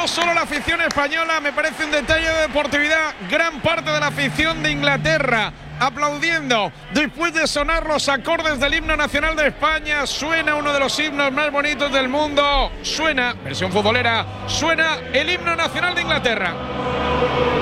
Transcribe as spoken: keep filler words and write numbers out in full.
no solo la afición española, me parece un detalle de deportividad, gran parte de la afición de Inglaterra aplaudiendo después de sonar los acordes del himno nacional de España. Suena uno de los himnos más bonitos del mundo, suena, versión futbolera, suena el himno nacional de Inglaterra.